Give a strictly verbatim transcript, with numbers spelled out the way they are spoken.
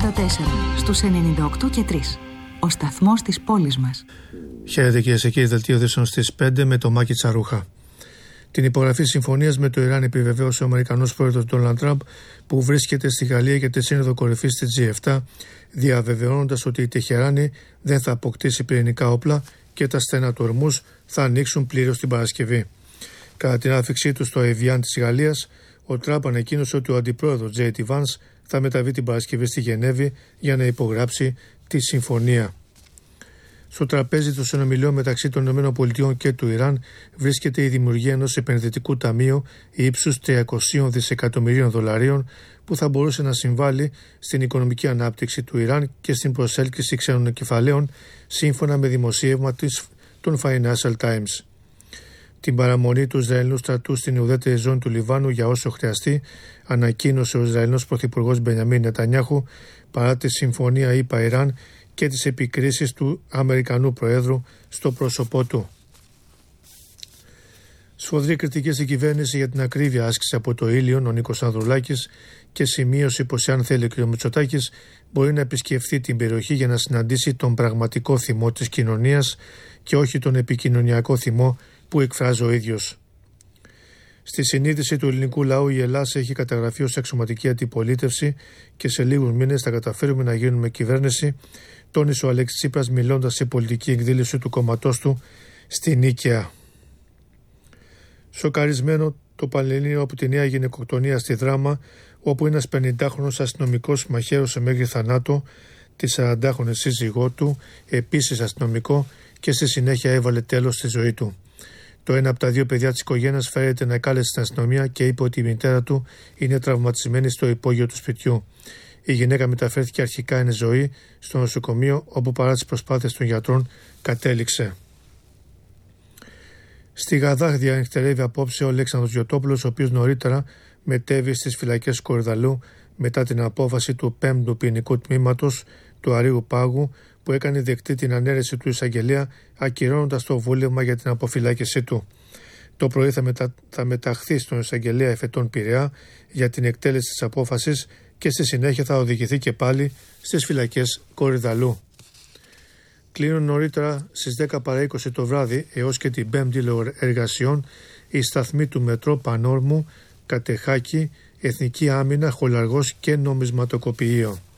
στο τέσσερα, στους ενενήντα οκτώ και τρία. Ο σταθμός της πόλης μας. Χαίρετε κυρίες και κύριοι, δελτίο ειδήσεων στις πέντε με το Μάκη Τσαρούχα. Την υπογραφή συμφωνίας με το Ιράν επιβεβαίωσε ο Αμερικανός πρόεδρος Ντόναλντ Τραμπ, που βρίσκεται στη Γαλλία για τη σύνοδο κορυφής της τζι επτά, διαβεβαιώνοντας ότι η Τεχεράνη δεν θα αποκτήσει πυρηνικά όπλα και τα στένα του Ορμούζ θα ανοίξουν πλήρως την Παρασκευή. Κατά την άφηξή του στο Εβιάν της Γαλλίας, ο Τραμπ ανακοίνωσε ότι ο αντιπρόεδρος Τζέι ντι Βάνς θα μεταβεί την Παρασκευή στη Γενέβη για να υπογράψει τη συμφωνία. Στο τραπέζι των συνομιλιών μεταξύ των ΗΠΑ και του Ιράν βρίσκεται η δημιουργία ενός επενδυτικού ταμείου ύψους τριακόσια δισεκατομμυρίων δολαρίων, που θα μπορούσε να συμβάλλει στην οικονομική ανάπτυξη του Ιράν και στην προσέλκυση ξένων κεφαλαίων, σύμφωνα με δημοσίευμα των Financial Times. Την παραμονή του Ισραηλινού στρατού στην ουδέτερη ζώνη του Λιβάνου για όσο χρειαστεί, ανακοίνωσε ο Ισραηλινός Πρωθυπουργός Μπενιαμίν Νετανιάχου, παρά τη συμφωνία ΗΠΑ-Ιράν και τις επικρίσεις του Αμερικανού Προέδρου στο πρόσωπό του. Σφοδρή κριτική στην κυβέρνηση για την ακρίβεια άσκηση από το Ήλιον ο Νίκος Ανδρουλάκης και σημείωση πως, αν θέλει ο κ. Μητσοτάκης, μπορεί να επισκεφθεί την περιοχή για να συναντήσει τον πραγματικό θυμό της κοινωνίας και όχι τον επικοινωνιακό θυμό που εκφράζει ο ίδιος. Στη συνείδηση του ελληνικού λαού, η Ελλάδα έχει καταγραφεί ως αξιωματική αντιπολίτευση και σε λίγους μήνες θα καταφέρουμε να γίνουμε κυβέρνηση, τόνισε ο Αλέξης Τσίπρας μιλώντας σε πολιτική εκδήλωση του κόμματός του στην Νίκαια. Σοκαρισμένο το Πανελλήνιο από τη νέα γυναικοκτονία στη Δράμα, όπου ένας πενηντάχρονος αστυνομικός μαχαίρωσε μέχρι θανάτου τη σαραντάχρονη σύζυγό του, επίσης αστυνομικό, και στη συνέχεια έβαλε τέλος στη ζωή του. Το ένα από τα δύο παιδιά της οικογένειας φέρεται να κάλεσε στην αστυνομία και είπε ότι η μητέρα του είναι τραυματισμένη στο υπόγειο του σπιτιού. Η γυναίκα μεταφέρθηκε αρχικά εν ζωή στο νοσοκομείο, όπου παρά τις προσπάθειες των γιατρών κατέληξε. Στη Γαδά διανυκτερεύει απόψε ο Αλέξανδρος Γιωτόπουλος, ο οποίος νωρίτερα μετέβη στις φυλακές Κορυδαλλού μετά την απόφαση του πέμπτου ποινικού τμήματος του Αρείου Πάγου, που έκανε δεκτή την ανέρεση του εισαγγελέα, ακυρώνοντας το βούλευμα για την αποφυλάκησή του. Το πρωί θα, μετα... θα μεταχθεί στον εισαγγελέα Εφετών Πειραιά για την εκτέλεση της απόφασης και στη συνέχεια θα οδηγηθεί και πάλι στις φυλακές Κορυδαλλού. Κλείνουν νωρίτερα στις δέκα παρά είκοσι το βράδυ έως και την πέμπτη εργασιών οι σταθμοί του μετρό Πανόρμου, Κατεχάκη, Εθνική Άμυνα, Χολαργός και Νομισματοκοπηείο.